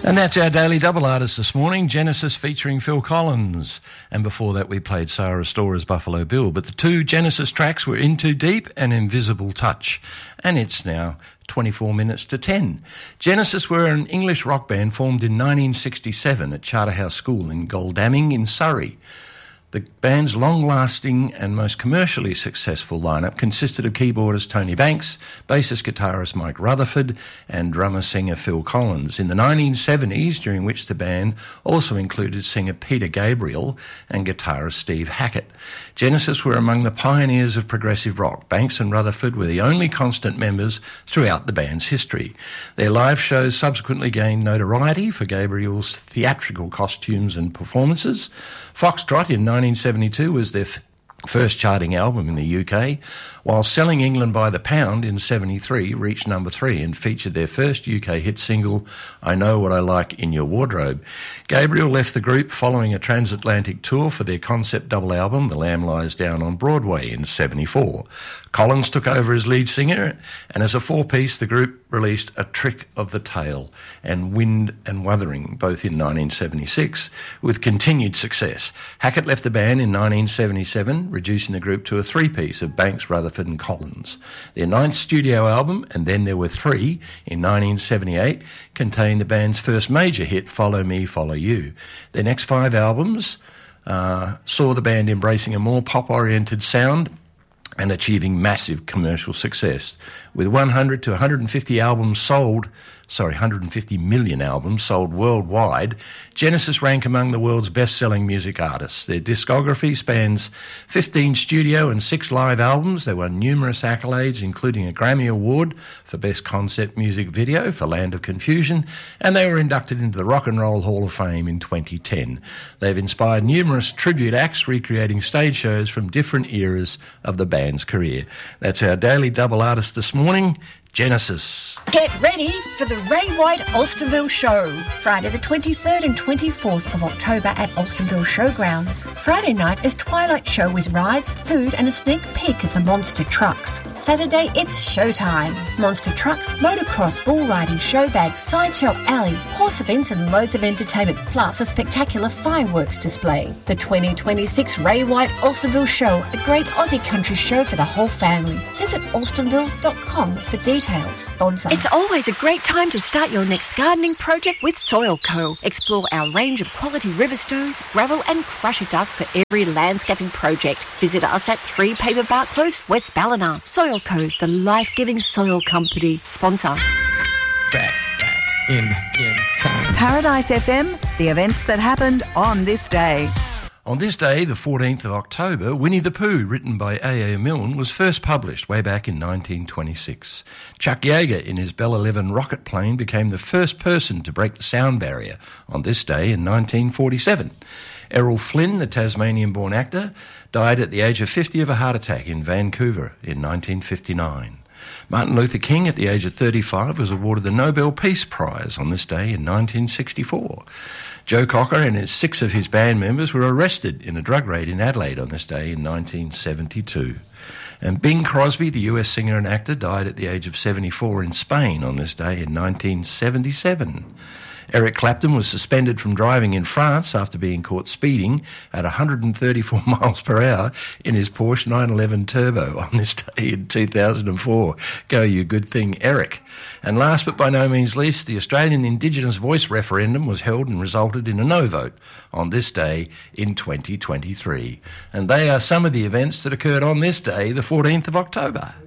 And that's our Daily Double artist this morning, Genesis featuring Phil Collins. And before that we played Sarah Stora's Buffalo Bill. But the two Genesis tracks were In Too Deep and Invisible Touch. And it's now 24 minutes to 10. Genesis were an English rock band formed in 1967 at Charterhouse School in Godalming in Surrey. The band's long-lasting and most commercially successful lineup consisted of keyboardist Tony Banks, bassist guitarist Mike Rutherford, and drummer-singer Phil Collins. In the 1970s, during which the band also included singer Peter Gabriel and guitarist Steve Hackett. Genesis were among the pioneers of progressive rock. Banks and Rutherford were the only constant members throughout the band's history. Their live shows subsequently gained notoriety for Gabriel's theatrical costumes and performances. Foxtrot in 1972 was their first charting album in the UK, while Selling England by the Pound in 73 reached number 3 and featured their first UK hit single, I Know What I Like in Your Wardrobe. Gabriel left the group following a transatlantic tour for their concept double album, The Lamb Lies Down on Broadway in 74. Collins took over as lead singer, and as a four-piece, the group released A Trick of the Tail and Wind and Wuthering, both in 1976, with continued success. Hackett left the band in 1977, reducing the group to a three-piece of Banks, Rutherford and Collins. Their ninth studio album, And Then There Were Three, in 1978, contained the band's first major hit, Follow Me, Follow You. Their next 5 albums saw the band embracing a more pop-oriented sound and achieving massive commercial success. With 100 to 150 albums sold, 150 million albums sold worldwide, Genesis rank among the world's best-selling music artists. Their discography spans 15 studio and 6 live albums. They won numerous accolades, including a Grammy Award for Best Concept Music Video for Land of Confusion, and they were inducted into the Rock and Roll Hall of Fame in 2010. They've inspired numerous tribute acts, recreating stage shows from different eras of the band's career. That's our Daily Double artist this morning, Genesis. Get ready for the Ray White Alstonville Show, Friday the 23rd and 24th of October at Alstonville Showgrounds. Friday night is Twilight Show with rides, food and a sneak peek at the Monster Trucks. Saturday it's showtime. Monster Trucks, motocross, bull riding, show bags, sideshow alley, horse events and loads of entertainment, plus a spectacular fireworks display. The 2026 Ray White Alstonville Show, a great Aussie country show for the whole family. Visit alstonville.com for details. Sponsor. It's always a great time to start your next gardening project with Soil Co. Explore our range of quality river stones, gravel and crusher dust for every landscaping project. Visit us at 3 Paperbark Close, West Ballina. Soil Co, the life-giving soil company. Sponsor. Back in time. Paradise FM, the events that happened on this day. On this day, the 14th of October, Winnie the Pooh, written by A.A. Milne, was first published way back in 1926. Chuck Yeager, in his Bell 11 rocket plane, became the first person to break the sound barrier on this day in 1947. Errol Flynn, the Tasmanian-born actor, died at the age of 50 of a heart attack in Vancouver in 1959. Martin Luther King, at the age of 35, was awarded the Nobel Peace Prize on this day in 1964. Joe Cocker and 6 of his band members were arrested in a drug raid in Adelaide on this day in 1972. And Bing Crosby, the US singer and actor, died at the age of 74 in Spain on this day in 1977. Eric Clapton was suspended from driving in France after being caught speeding at 134 miles per hour in his Porsche 911 Turbo on this day in 2004. Go you good thing, Eric. And last but by no means least, the Australian Indigenous Voice referendum was held and resulted in a no vote on this day in 2023. And they are some of the events that occurred on this day, the 14th of October.